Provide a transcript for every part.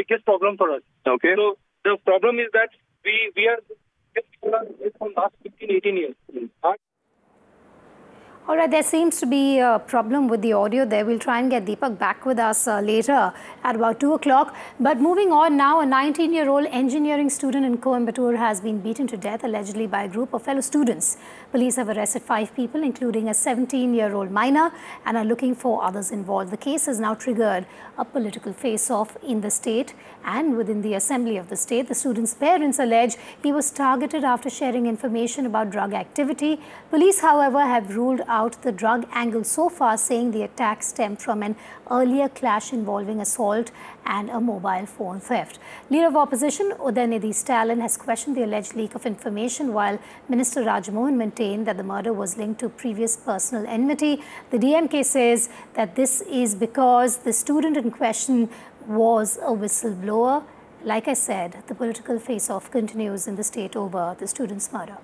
biggest problem for us. Okay. So the problem is that we are from last 15, 18 years. All right, there seems to be a problem with the audio there. We'll try and get Deepak back with us later at about 2 o'clock. But moving on now, a 19-year-old engineering student in Coimbatore has been beaten to death, allegedly by a group of fellow students. Police have arrested 5 people, including a 17-year-old minor, and are looking for others involved. The case has now triggered a political face-off in the state and within the assembly of the state. The student's parents allege he was targeted after sharing information about drug activity. Police, however, have ruled out the drug angle so far, saying the attack stemmed from an earlier clash involving assault and a mobile phone theft. Leader of Opposition Udayanidhi Stalin has questioned the alleged leak of information, while Minister Rajmohan maintained that the murder was linked to previous personal enmity. The DMK says that this is because the student in question was a whistleblower. Like I said, the political face-off continues in the state over the student's murder.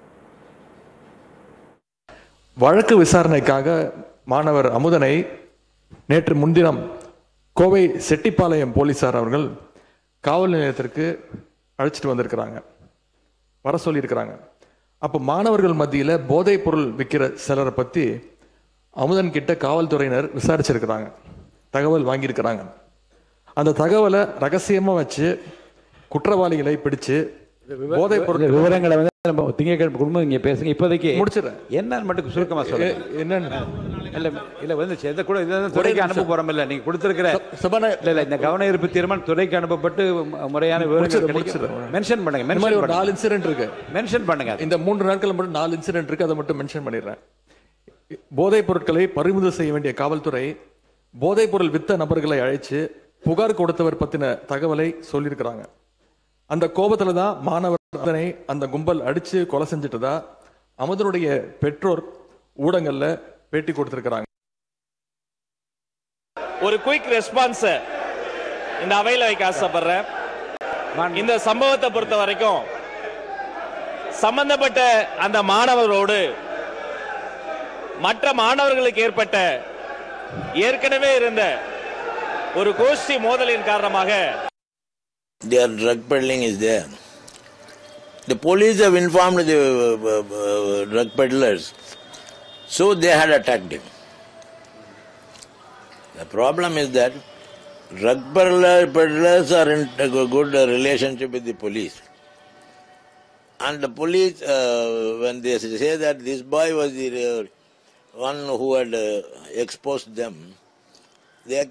வழக்கு விசாரணைக்காக மாணவர் அமுதனை நேற்று முன்தினம் கோவை செட்டிப்பாளையம் போலீசார் அவர்கள் காவல் நிலையத்திற்கு அழைச்சிட்டு வந்திருக்கிறாங்க, வர சொல்லியிருக்கிறாங்க. அப்போ மாணவர்கள் மத்தியில் போதைப் பொருள் விற்கிற சிலரை பற்றி அமுதன் கிட்ட காவல்துறையினர் விசாரிச்சிருக்கிறாங்க, தகவல் வாங்கியிருக்கிறாங்க. அந்த தகவலை ரகசியமாக வச்சு குற்றவாளிகளை பிடிச்சு போதைப் பொருள் விவரங்களை வந்து நம்ம திங்கட்கிழமை குடும்பம் இங்கே பேசுங்க. இப்போதைக்கு முடிச்சிடறேன். என்னன்னு மட்டும் சுருக்கமாக சொல்லுங்க. என்னன்னு இல்லை வந்து எந்த கூட இதான் துறைக்கு அனுப்ப போகிறோம். இல்லை நீங்கள் கொடுத்துருக்கிற இல்லை இந்த கவன ஈர்ப்பு தீர்மானம் துறைக்கு அனுப்பப்பட்டு முறையான விவரங்கள் மென்ஷன் பண்ணுங்க. மென்ஷன் ஒரு 4 இன்சிடென்ட் இருக்கு, மென்ஷன் பண்ணுங்க. இந்த 3 நாட்கள் மட்டும் 4 இன்சிடென்ட் இருக்கு, அதை மட்டும் மென்ஷன் பண்ணிடுறேன். போதைப் பொருட்களை பறிமுதல் செய்ய வேண்டிய காவல்துறை போதைப் பொருள் வித்த நபர்களை அழைச்சு புகார் கொடுத்தவர் பத்தின தகவலை சொல்லியிருக்கிறாங்க. அந்த கோபத்துல தான் மாணவர் அதனை அந்த கும்பல் அடிச்சு கொலை செஞ்சிட்டதா அமுதனுடைய பெற்றோர் ஊடகங்கள்ல பேட்டி கொடுத்திருக்கிறாங்க. ஒரு குயிக் ரெஸ்பான்ஸ் இந்த அவையில வைக்க ஆசைப்படுறேன். இந்த சம்பவத்தை பொறுத்த வரைக்கும் சம்பந்தப்பட்ட அந்த மாணவரோடு மற்ற மாணவர்களுக்கு ஏற்பட்ட ஏற்கனவே இருந்த ஒரு கோஷ்டி மோதலின் காரணமாக their drug peddling is there. The police have informed the drug peddlers, so they had attacked him. The problem is that drug peddlers are in a good relationship with the police. And the police, when they say that this boy was the one who had exposed them,